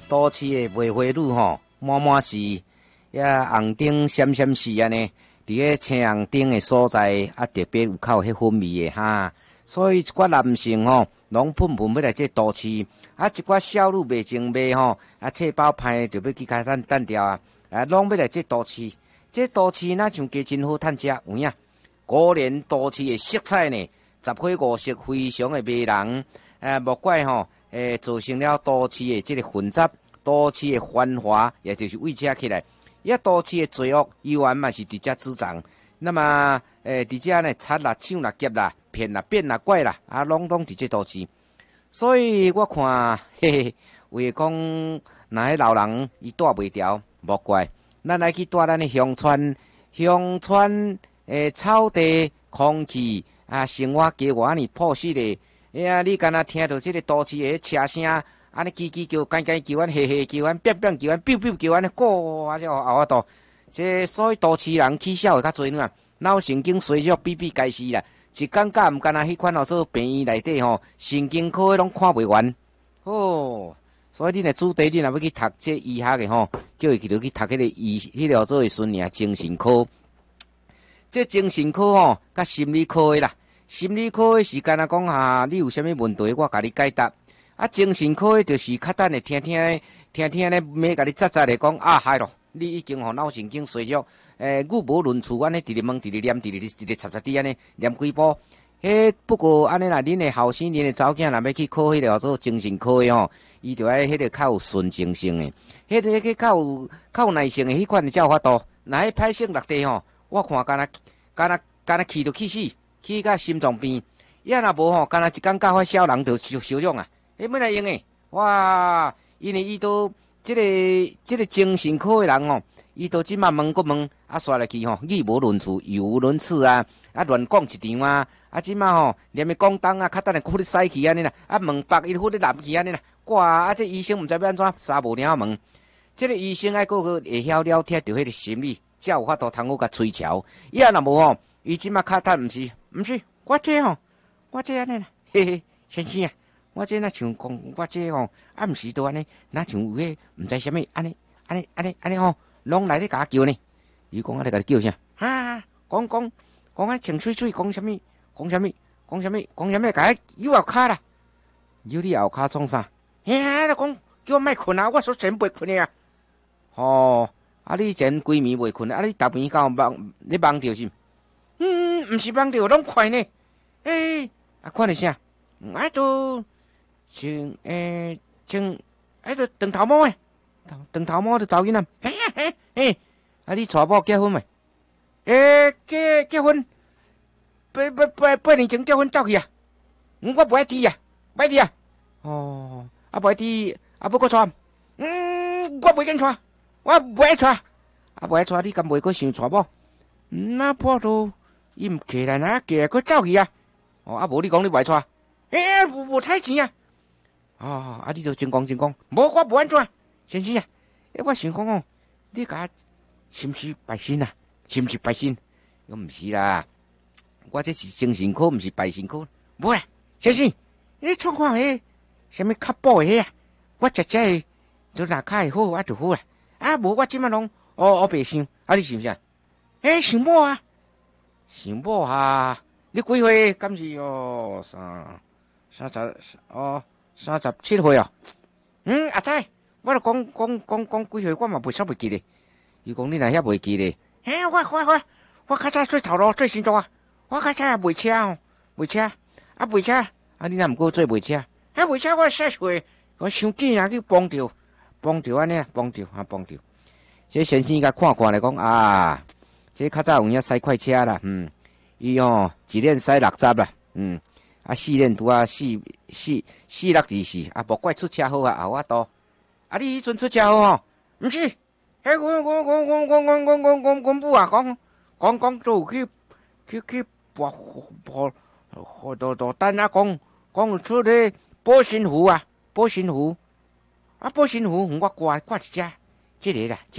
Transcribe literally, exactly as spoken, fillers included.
都市的梅花鹿吼，满满是遐红顶闪闪是安尼，伫个青红顶的所在啊，特别有靠迄粉味的哈。所以一寡男性吼，拢喷喷要来这都市，啊一寡小女袂情袂吼，啊册包歹就要去甲咱单调啊，啊拢要来这都市。这都市哪像加真好趁食有影？果然都市的色彩呢，十花五色，非常的迷人。诶，莫怪吼，诶，造成了都市的这个混杂，都市的繁华，也就是为遮起来。也都市的罪恶，依然嘛是伫遮滋长。那么，诶，伫遮呢，贼啦、抢啦、劫啦、骗啦、变啦、怪啦，啊，拢拢伫这都市。所以我看，嘿嘿，为讲，若迄老人伊带袂调，莫怪。咱来去带咱的乡村，乡村诶草地、空气啊，生活加我安尼朴实的。哎呀，你敢若听到这个都市的车声，安尼叽叽叫、干干叫、安嘿嘿叫、安变变叫、安biu biu叫、安尼过啊，这后啊多。这所以都市人起笑会较侪呢，脑神经衰弱比比该死啦。一感觉毋敢若迄款哦，做病院内底吼，神经科的拢看袂完。哦。所以恁的主题，恁若要去读这医学的吼，叫伊去去读迄个医，迄个做诶孙尔精神科。这精神科吼，甲心理科的啦，心理科的是干若讲哈，你有啥物问题，我甲你解答。啊，精神科的就是较等的听听听听咧，咩甲你扎扎的讲啊，嗨咯，你已经吼脑神经衰弱，诶、呃，语无伦次，安尼直直问，直直念，直直直直插插滴安尼念几步。迄不过安尼啦，恁的后生，恁的查某囝若要去考迄个叫做精神科的吼，伊就爱迄个较有纯情性的，迄个个较有较有耐性的迄款的才有法度。若迄歹性落地吼，我看干若干若干若气就气死，气甲心脏病。也若无吼，干若一工教发小人就烧烧种啊，迄要来用诶。哇，因为伊都即、這个即、這个精神科的人吼，伊都即马问个问，啊刷来去吼，语无伦次，语无伦次啊。啊，乱讲一场啊！啊，即马吼，连咪讲东啊，较等下忽咧使去安尼啦，啊，问北伊忽咧南去安尼啦，哇！啊，这医生毋知要安怎，三无领问。这个医生爱个个会晓了解着迄个心理，才有法度通好甲推敲。伊啊若无吼，伊即马较等毋是，毋是，我这吼，我这安尼啦，嘿嘿，先生啊，我这若像讲，我这吼，啊，毋是都安尼，若像有迄毋知啥物，安尼，安尼，安尼，安尼吼，拢来咧甲我叫呢。伊讲啊，咧甲你叫啥？啊，讲讲。讲啊，情水水，讲什么？讲什么？讲什么？讲什么？甲摇后骹啦，摇你后骹创啥？嘿啊，讲叫我莫困啊，我说真袂困啊。哦，啊，你前规暝袂困啊？你逐暝敢有梦？你梦着是？嗯，毋是梦着，拢快呢。诶、欸，啊，看你啥？啊，都像诶，像啊，都长头毛诶，长头毛就查囡仔。嘿嘿嘿，啊，你娶某结婚未？诶、欸，结结婚，八八八八年前结婚走去啊！嗯，我不爱提啊，不爱提啊！哦，啊不爱提，啊不过娶，嗯，我袂紧娶，我不爱娶，啊不爱娶，你敢袂过想娶某？嗯，那破都伊毋起来哪，起来佫走去啊！哦，啊无你讲你不爱娶，诶、欸，无无太钱啊！哦，啊你就真讲真讲，无我不安怎，先生啊！诶、欸，我想讲哦，你甲是毋是拜神啊？是毋是拜神？我毋是啦，我这是精神科，毋是拜神科。无啊，先生，你创看迄什么较补的啊？我食食的，就哪较会好啊就好啦。啊，无我即马拢哦哦白想，啊你想啥？诶、欸，想某啊，想某啊，你几岁？敢是哦三三十哦三十七岁啊？嗯，阿仔，我著讲讲讲讲几岁，我嘛袂啥袂记咧。伊讲你若遐袂记咧。嘿，我我我我较早做头路做新竹啊，我较早也卖车哦，卖车啊卖车，啊你若毋过做卖车，啊卖车我细岁，我伤紧啊去帮着，帮着安尼啊，帮着啊帮着。这先生甲看看来讲啊，这较早有影驶快车啦，嗯，伊哦一年驶六十啦，嗯，啊四年拄啊四四四六二四，啊无怪出车祸啊，后我多，啊你迄阵出车祸吼，毋是？嘿，我我我我我我我我我我母啊，讲讲讲都去去去博博博到到等啊，讲讲出咧保新湖啊，保新湖啊，保新湖，我挂挂一只，这个啦。